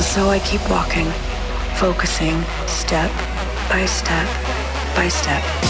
so I keep walking, focusing step by step by step.